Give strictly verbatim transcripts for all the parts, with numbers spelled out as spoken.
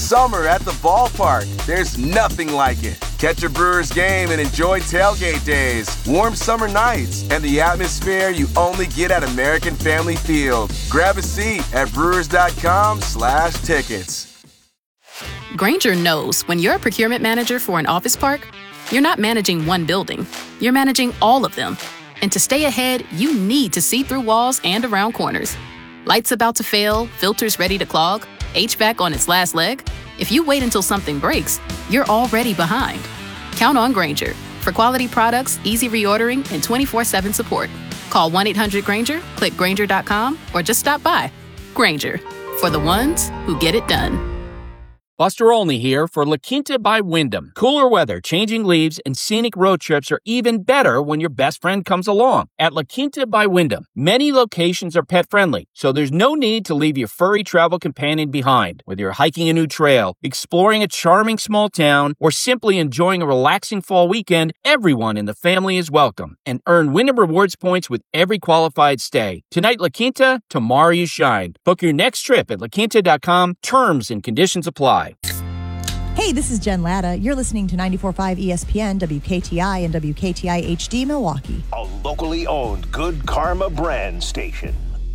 summer at the ballpark. There's nothing like it. Catch a Brewers game and enjoy tailgate days, warm summer nights, and the atmosphere you only get at American Family Field. Grab a seat at brewers.com slash tickets. Grainger knows when you're a procurement manager for an office park, you're not managing one building. You're managing all of them. And to stay ahead, you need to see through walls and around corners. Lights about to fail, filters ready to clog, H V A C on its last leg. If you wait until something breaks, you're already behind. Count on Grainger for quality products, easy reordering, and twenty-four seven support. Call one eight hundred Grainger, click Grainger dot com, or just stop by. Grainger, for the ones who get it done. Buster Olney here for La Quinta by Wyndham. Cooler weather, changing leaves, and scenic road trips are even better when your best friend comes along. At La Quinta by Wyndham, many locations are pet-friendly, so there's no need to leave your furry travel companion behind. Whether you're hiking a new trail, exploring a charming small town, or simply enjoying a relaxing fall weekend, everyone in the family is welcome. And earn Wyndham Rewards points with every qualified stay. Tonight, La Quinta, tomorrow you shine. Book your next trip at la quinta dot com. Terms and conditions apply. Hey, this is Jen Latta. You're listening to ninety-four point five E S P N, W K T I, and W K T I H D Milwaukee. A locally owned Good Karma brand station.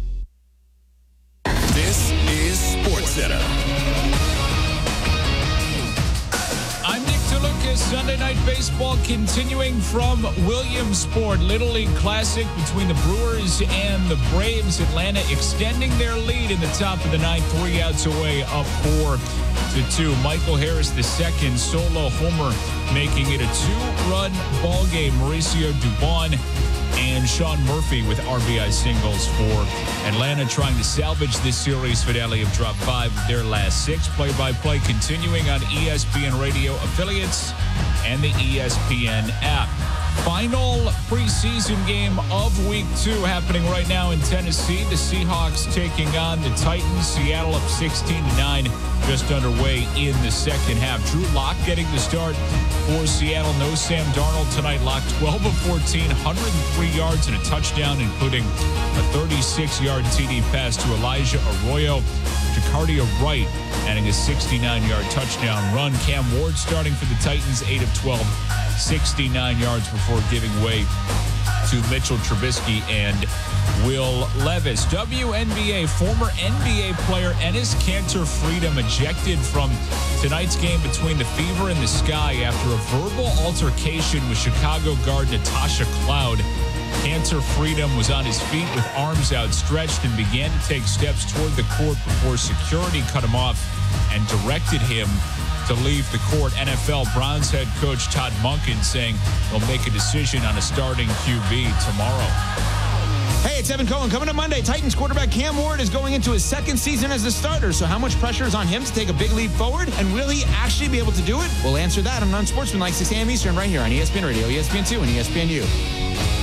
This is SportsCenter. I'm Nick DeLucas. Sunday Night Baseball continuing from Williamsport. Little League Classic between the Brewers and the Braves. Atlanta extending their lead in the top of the ninth, three outs away, up four to two. Michael Harris, the second solo homer, making it a two-run ball game. Mauricio Dubon and Sean Murphy with R B I singles for Atlanta, trying to salvage this series. Fidelity have dropped five of their last six. Play-by-play continuing on E S P N radio affiliates and the E S P N app. Final preseason game of week two happening right now in Tennessee. The Seahawks taking on the Titans. Seattle up sixteen to nine, just underway in the second half. Drew Lock getting the start for Seattle. No Sam Darnold tonight. Lock twelve of fourteen, one hundred three yards and a touchdown, including a thirty-six-yard T D pass to Elijah Arroyo. Jacardia Wright adding a sixty-nine-yard touchdown run. Cam Ward starting for the Titans, eight of twelve, sixty-nine yards before giving way to Mitchell Trubisky and Will Levis. W N B A former N B A player Enes Kanter Freedom ejected from tonight's game between the Fever and the Sky after a verbal altercation with Chicago guard Natasha Cloud. Kanter Freedom was on his feet with arms outstretched and began to take steps toward the court before security cut him off and directed him to leave the court. N F L Browns head coach Todd Monken saying they'll make a decision on a starting Q B tomorrow. Hey, it's Evan Cohen. Coming up Monday, Titans quarterback Cam Ward is going into his second season as the starter. So how much pressure is on him to take a big leap forward? And will he actually be able to do it? We'll answer that on Unsportsmanlike, six a.m. Eastern, right here on E S P N Radio, E S P N two, and E S P N U.